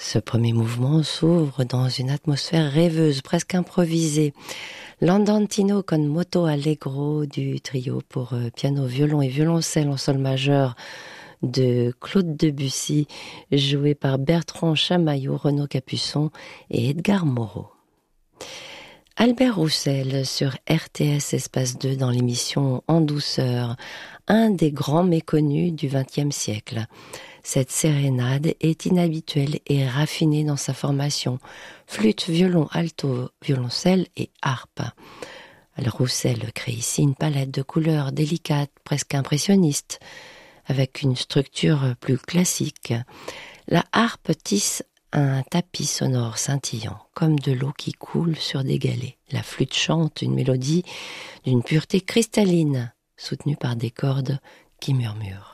Ce premier mouvement s'ouvre dans une atmosphère rêveuse, presque improvisée. L'Andantino con moto allegro du trio pour piano, violon et violoncelle en sol majeur de Claude Debussy, joué par Bertrand Chamaillot, Renaud Capuçon et Edgar Moreau. Albert Roussel sur RTS Espace 2 dans l'émission En douceur, un des grands méconnus du XXe siècle. Cette sérénade est inhabituelle et raffinée dans sa formation, flûte, violon, alto, violoncelle et harpe. Alors Roussel crée ici une palette de couleurs délicates, presque impressionnistes, avec une structure plus classique. La harpe tisse un tapis sonore scintillant, comme de l'eau qui coule sur des galets. La flûte chante une mélodie d'une pureté cristalline, soutenue par des cordes qui murmurent.